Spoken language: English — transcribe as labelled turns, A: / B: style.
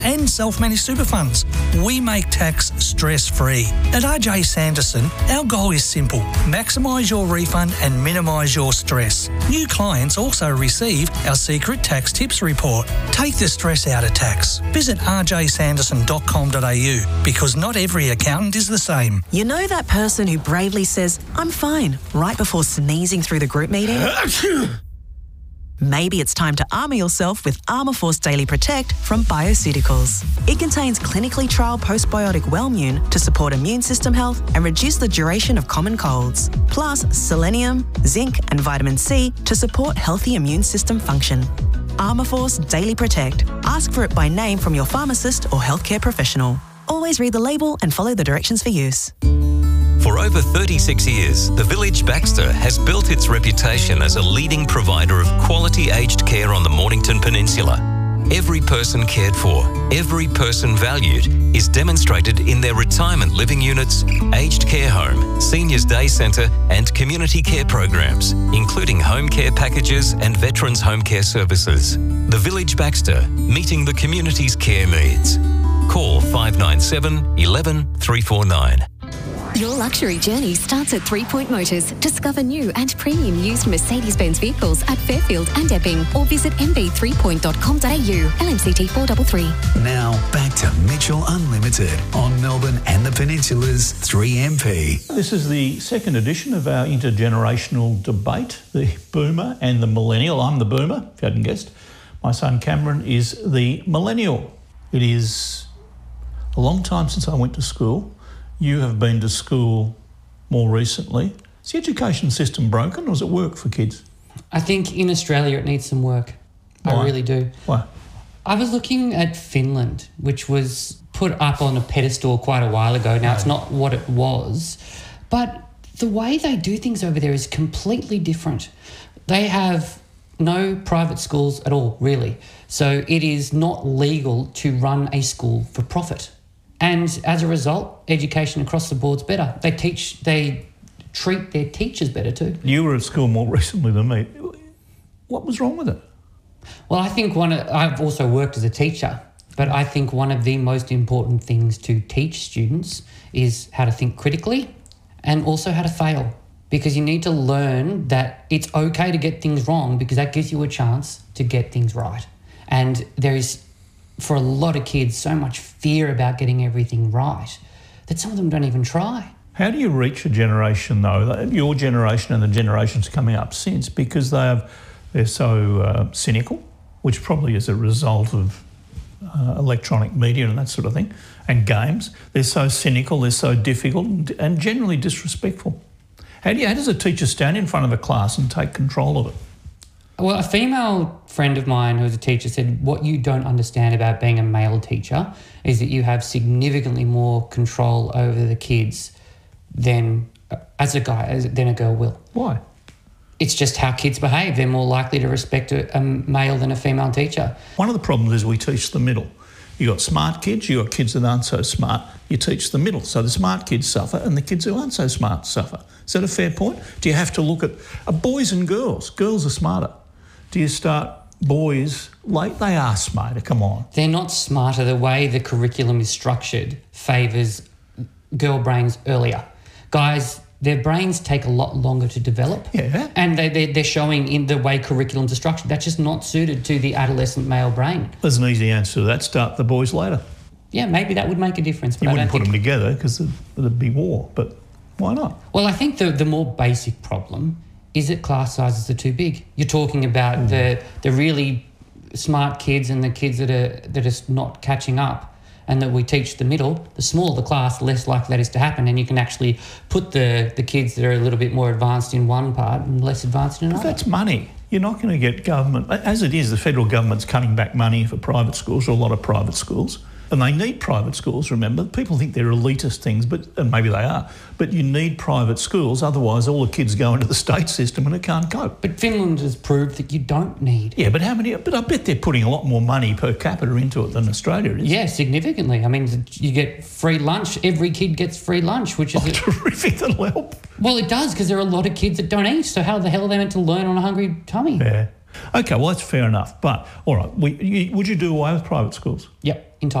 A: and self-managed super funds. We make tax stress-free. At RJ Sanderson, our goal is simple: maximise your refund and minimise your stress. New clients also receive our secret tax tips report. Take the stress out of tax. Visit rjsanderson.com.au because not every accountant is the same.
B: You know that person who bravely says, "I'm fine," right before sneezing through the group meeting? Maybe it's time to armour yourself with Armourforce Daily Protect from Bioceuticals. It contains clinically trialled postbiotic Wellmune to support immune system health and reduce the duration of common colds, plus selenium, zinc and vitamin C to support healthy immune system function. Armourforce Daily Protect. Ask for it by name from your pharmacist or healthcare professional. Always read the label and follow the directions for use.
C: For over 36 years, the Village Baxter has built its reputation as a leading provider of quality aged care on the Mornington Peninsula. Every person cared for, every person valued is demonstrated in their retirement living units, aged care home, seniors day centre and community care programs, including home care packages and veterans home care services. The Village Baxter, meeting the community's care needs. Call 597 11 349.
D: Your luxury journey starts at 3 Point Motors. Discover new and premium used Mercedes-Benz vehicles at Fairfield and Epping, or visit mb3point.com.au. LMCT 433.
E: Now back to Mitchell Unlimited on Melbourne and the Peninsula's 3MP.
F: This is the second edition of our intergenerational debate, the boomer and the millennial. I'm the boomer, if you hadn't guessed. My son Cameron is the millennial. It is a long time since I went to school. You have been to school more recently. Is the education system broken or does it work for kids?
G: I think in Australia it needs some work.
F: Why?
G: I really do.
F: Why?
G: I was looking at Finland, which was put up on a pedestal quite a while ago. Now, it's not what it was. But the way they do things over there is completely different. They have no private schools at all, really. So it is not legal to run a school for profit. And as a result, education across the board's better. They treat their teachers better too.
F: You were at school more recently than me. What was wrong with it?
G: Well, I think I've also worked as a teacher, but I think one of the most important things to teach students is how to think critically and also how to fail, because you need to learn that it's okay to get things wrong because that gives you a chance to get things right. And there is, for a lot of kids, so much fear about getting everything right that some of them don't even try.
F: How do you reach a generation, though, your generation and the generations coming up since, because they're so cynical, which probably is a result of electronic media and that sort of thing, and games. They're so cynical, they're so difficult and generally disrespectful. How does a teacher stand in front of a class and take control of it?
G: Well, a female friend of mine who's a teacher said what you don't understand about being a male teacher is that you have significantly more control over the kids than a girl will.
F: Why?
G: It's just how kids behave. They're more likely to respect a male than a female teacher.
F: One of the problems is we teach the middle. You got smart kids, you got kids that aren't so smart. You teach the middle. So the smart kids suffer and the kids who aren't so smart suffer. Is that a fair point? Do you have to look at boys and girls? Girls are smarter. Do you start boys late? They are smarter, come on.
G: They're not smarter. The way the curriculum is structured favours girl brains earlier. Guys, their brains take a lot longer to develop.
F: Yeah.
G: And they're showing in the way curriculums are structured. That's just not suited to the adolescent male brain.
F: There's an easy answer to that. Start the boys later.
G: Yeah, maybe that would make a difference. But
F: you wouldn't put them together because there'd be war, but why not?
G: Well, I think the more basic problem is that class sizes are too big. You're talking about the really smart kids and the kids that are not catching up, and that we teach the middle. The smaller the class, the less likely that is to happen, and you can actually put the kids that are a little bit more advanced in one part and less advanced in another.
F: But that's money. You're not going to get government... As it is, the federal government's cutting back money for private schools, or a lot of private schools. And they need private schools, remember. People think they're elitist things, and maybe they are. But you need private schools, otherwise all the kids go into the state system and it can't cope.
G: But Finland has proved that you don't need.
F: Yeah, but how many? But I bet they're putting a lot more money per capita into it than Australia is.
G: Yeah, significantly. I mean, you get free lunch. Every kid gets free lunch, which is...
F: terrific. That'll help.
G: Well, it does, because there are a lot of kids that don't eat, so how the hell are they meant to learn on a hungry tummy?
F: Yeah. Okay, well, that's fair enough. But, all right, would you do away with private schools?
G: Yep,